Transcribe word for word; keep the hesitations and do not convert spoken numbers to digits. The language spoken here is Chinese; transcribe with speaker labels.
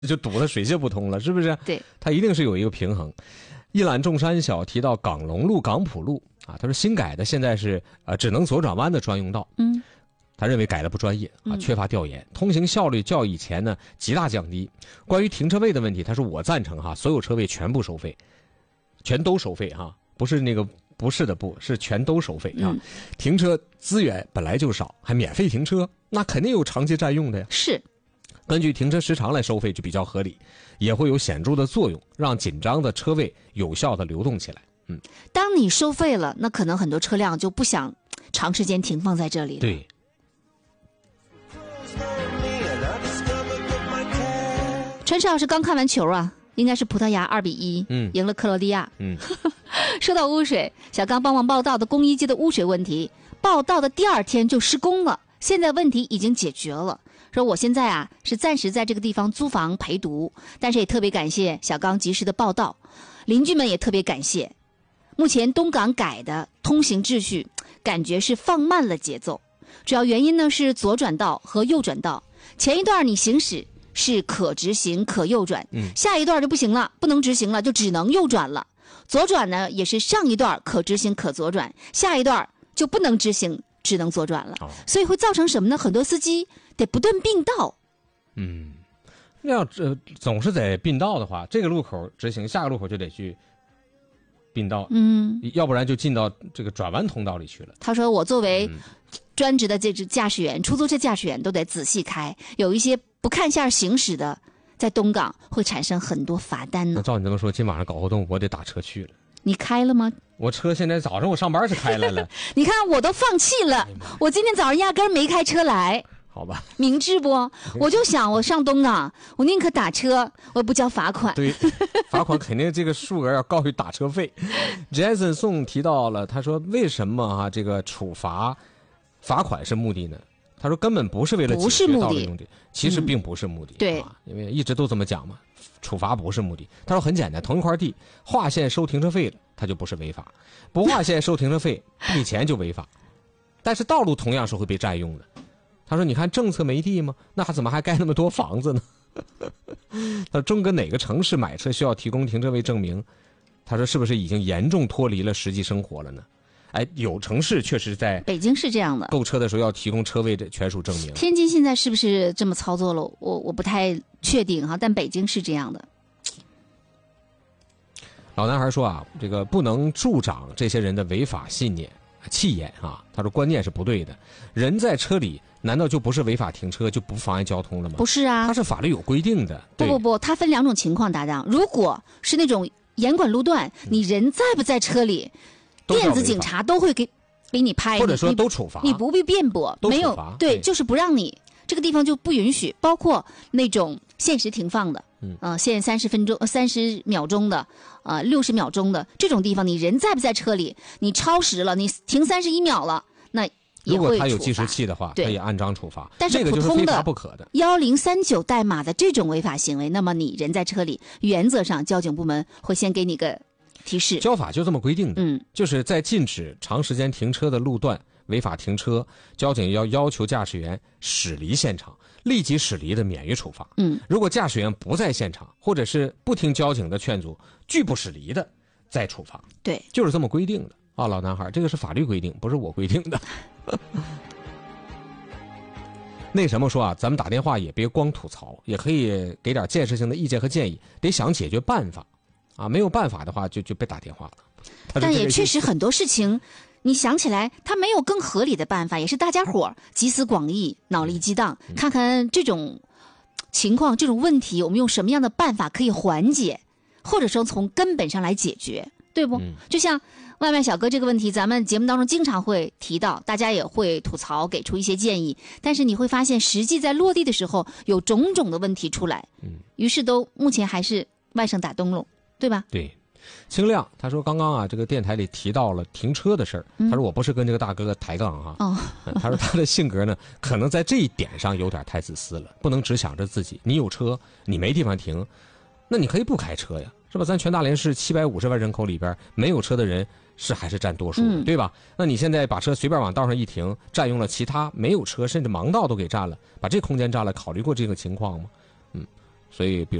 Speaker 1: 就堵得水泄不通了，是不是？
Speaker 2: 对，
Speaker 1: 它一定是有一个平衡。一览众山小提到港龙路、港浦路啊，他说新改的现在是呃只能左转弯的专用道，
Speaker 2: 嗯，
Speaker 1: 他认为改的不专业啊，缺乏调研，通行效率较以前呢极大降低。关于停车位的问题，他说我赞成哈，所有车位全部收费，全都收费哈，不是那个不是的不是全都收费啊。
Speaker 2: 嗯、
Speaker 1: 停车资源本来就少，还免费停车，那肯定有长期占用的呀。
Speaker 2: 是。
Speaker 1: 根据停车时长来收费就比较合理，也会有显著的作用，让紧张的车位有效的流动起来。嗯，
Speaker 2: 当你收费了，那可能很多车辆就不想长时间停放在这里了。
Speaker 1: 对。
Speaker 2: 陈老师刚看完球啊，应该是葡萄牙二比一，嗯，赢了克罗地亚。
Speaker 1: 嗯，
Speaker 2: 说到污水，小刚帮忙报道的公益街的污水问题，报道的第二天就施工了，现在问题已经解决了。说我现在啊是暂时在这个地方租房陪读，但是也特别感谢小刚及时的报道，邻居们也特别感谢。目前东港改的通行秩序感觉是放慢了节奏，主要原因呢是左转道和右转道，前一段你行驶是可直行可右转，嗯，下一段就不行了，不能直行了，就只能右转了。左转呢也是上一段可直行可左转，下一段就不能直行，只能左转了。哦，所以会造成什么呢？很多司机得不断并道。
Speaker 1: 嗯，要这总是在并道的话，这个路口直行，下个路口就得去并道，
Speaker 2: 嗯，
Speaker 1: 要不然就进到这个转弯通道里去了。
Speaker 2: 他说我作为专职的这支驾驶员，出租车驾驶员都得仔细开，有一些不看线行驶的，在东港会产生很多罚单呢。
Speaker 1: 那照你这么说，今晚上搞活动我得打车去了。
Speaker 2: 你开了吗？
Speaker 1: 我车现在早上我上班是开来了。
Speaker 2: 你看我都放弃了，我今天早上压根没开车来。
Speaker 1: 好吧，
Speaker 2: 明智不？我就想我上东港，我宁可打车，我也不交罚款。
Speaker 1: 对，罚款肯定这个数额要高于打车费。Jason 宋提到了，他说为什么啊这个处罚罚款是目的呢？他说根本不是为了解决道路用地，其实并不是目的。嗯、
Speaker 2: 对、
Speaker 1: 啊，因为一直都这么讲嘛，处罚不是目的。他说很简单，同一块地划线收停车费了，它就不是违法；不划线收停车费不给钱就违法。但是道路同样是会被占用的。他说：“你看政策没地吗？那怎么还盖那么多房子呢？”他说：“中国哪个城市买车需要提供停车位证明？”他说：“是不是已经严重脱离了实际生活了呢？”哎，有城市确实在
Speaker 2: 北京是这样的，
Speaker 1: 购车的时候要提供车位的权属证明。
Speaker 2: 天津现在是不是这么操作了？我我不太确定哈，但北京是这样的。
Speaker 1: 老男孩说啊，这个不能助长这些人的违法信念。气焰啊，他说观念是不对的。人在车里难道就不是违法停车，就不妨碍交通了吗？
Speaker 2: 不是啊，
Speaker 1: 他是法律有规定的。
Speaker 2: 不不不，他分两种情况，搭档。如果是那种严管路段，你人在不在车里，嗯、电子警察都会给给你拍，
Speaker 1: 或者说都处罚，
Speaker 2: 你不必辩驳，没有对，就是不让你这个地方就不允许，包括那种限时停放的。嗯，呃，限三十分钟、三十秒钟的，呃，六十秒钟的这种地方，你人在不在车里？你超时了，你停三十一秒了，那也会
Speaker 1: 如果他有计时器的话，他也按章处罚。
Speaker 2: 但是普通的
Speaker 1: 不可的
Speaker 2: 幺零三九代码的这种违法行为，那么你人在车里，原则上交警部门会先给你个提示。
Speaker 1: 交法就这么规定的，
Speaker 2: 嗯，
Speaker 1: 就是在禁止长时间停车的路段违法停车，交警要要求驾驶员驶离现场。立即驶离的免于处罚。
Speaker 2: 嗯，
Speaker 1: 如果驾驶员不在现场，或者是不听交警的劝阻，拒不驶离的，再处罚。
Speaker 2: 对，
Speaker 1: 就是这么规定的啊，老男孩，这个是法律规定，不是我规定的。那什么说啊，咱们打电话也别光吐槽，也可以给点建设性的意见和建议，得想解决办法啊。没有办法的话，就就别打电话了。
Speaker 2: 但也确实很多事情。你想起来，他没有更合理的办法，也是大家伙集思广益，脑力激荡，
Speaker 1: 嗯、
Speaker 2: 看看这种情况、这种问题，我们用什么样的办法可以缓解，或者说从根本上来解决，对不？
Speaker 1: 嗯、
Speaker 2: 就像外卖小哥这个问题，咱们节目当中经常会提到，大家也会吐槽，给出一些建议，但是你会发现，实际在落地的时候，有种种的问题出来，
Speaker 1: 嗯，
Speaker 2: 于是都目前还是外甥打灯笼，对吧？
Speaker 1: 对。清亮他说刚刚啊这个电台里提到了停车的事儿、嗯、他说我不是跟这个大哥抬杠哈、
Speaker 2: 哦
Speaker 1: 嗯、他说他的性格呢可能在这一点上有点太自私了，不能只想着自己，你有车你没地方停，那你可以不开车呀，是吧？咱全大连市七百五十万人口里边没有车的人是还是占多数的、嗯、对吧？那你现在把车随便往道上一停，占用了其他没有车甚至盲道都给占了，把这空间占了，考虑过这个情况吗？嗯， 所以比如